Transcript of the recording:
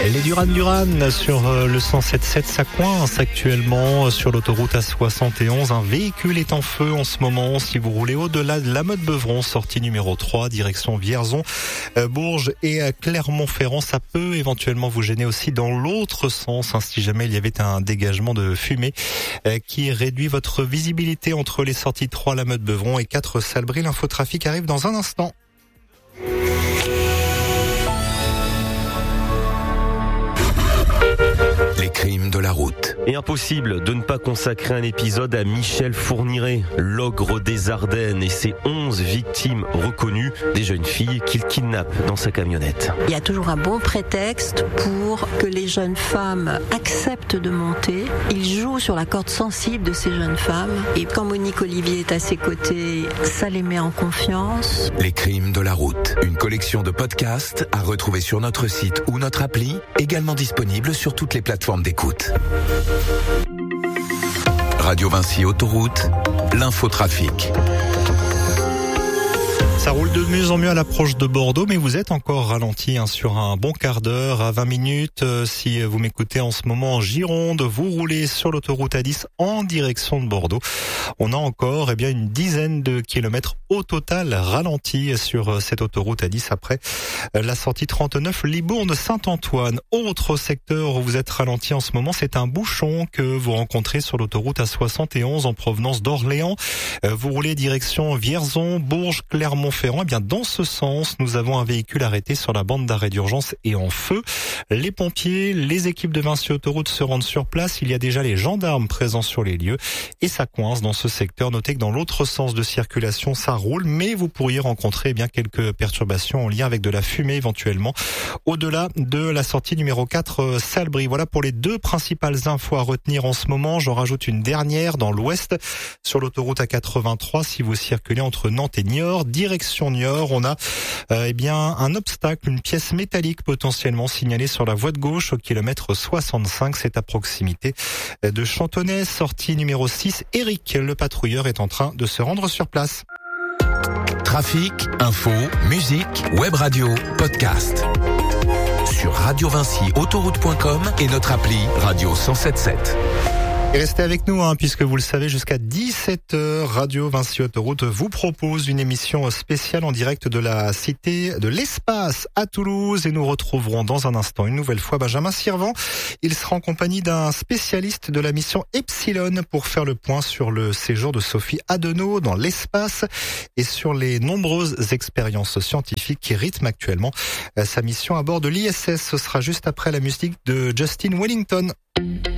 Les Duran sur le 107.7, ça coince actuellement sur l'autoroute A71. Un véhicule est en feu en ce moment. Si vous roulez au-delà de la Motte-Beuvron, sortie numéro 3, direction Vierzon, Bourges et Clermont-Ferrand, ça peut éventuellement vous gêner aussi dans l'autre sens, si jamais il y avait un dégagement de fumée qui réduit votre visibilité entre les sorties 3, la Motte-Beuvron et 4, Salbris. L'infotrafic arrive dans un instant. Les crimes de la route. Et impossible de ne pas consacrer un épisode à Michel Fourniret, l'ogre des Ardennes et ses 11 victimes reconnues, des jeunes filles qu'il kidnappe dans sa camionnette. Il y a toujours un bon prétexte pour que les jeunes femmes acceptent de monter. Il joue sur la corde sensible de ces jeunes femmes. Et quand Monique Olivier est à ses côtés, ça les met en confiance. Les crimes de la route. Une collection de podcasts à retrouver sur notre site ou notre appli, également disponible sur toutes les plateformes d'écoute. Radio Vinci Autoroute, l'infotrafic. Ça roule de mieux en mieux à l'approche de Bordeaux, mais vous êtes encore ralenti sur un bon quart d'heure à 20 minutes. Si vous m'écoutez en ce moment en Gironde, vous roulez sur l'autoroute A10 en direction de Bordeaux. On a encore une dizaine de kilomètres au total ralentis sur cette autoroute A10 après la sortie 39 Libourne-Saint-Antoine. Autre secteur où vous êtes ralenti en ce moment, c'est un bouchon que vous rencontrez sur l'autoroute A71 en provenance d'Orléans. Vous roulez direction Vierzon, Bourges, Clermont-Ferrand. Dans ce sens, nous avons un véhicule arrêté sur la bande d'arrêt d'urgence et en feu. Les pompiers, les équipes de Vinci Autoroute se rendent sur place. Il y a déjà les gendarmes présents sur les lieux et ça coince dans ce secteur. Notez que dans l'autre sens de circulation, ça roule, mais vous pourriez rencontrer quelques perturbations en lien avec de la fumée éventuellement au-delà de la sortie numéro 4 Salbris. Voilà pour les deux principales infos à retenir en ce moment. J'en rajoute une dernière dans l'ouest sur l'autoroute A83 si vous circulez entre Nantes et Niort, direction Niort, on a un obstacle, une pièce métallique potentiellement signalée sur la voie de gauche au kilomètre 65. C'est à proximité de Chantonnay, sortie numéro 6. Eric, le patrouilleur, est en train de se rendre sur place. Trafic, info, musique, web radio, podcast. Sur radiovinciautoroute.com et notre appli Radio 107.7. Et restez avec nous, puisque vous le savez, jusqu'à 17h, Radio Vinci Autoroute vous propose une émission spéciale en direct de la Cité de l'Espace à Toulouse. Et nous retrouverons dans un instant une nouvelle fois Benjamin Sirvent. Il sera en compagnie d'un spécialiste de la mission Epsilon pour faire le point sur le séjour de Sophie Adenau dans l'espace et sur les nombreuses expériences scientifiques qui rythment actuellement sa mission à bord de l'ISS. Ce sera juste après la musique de Justin Wellington.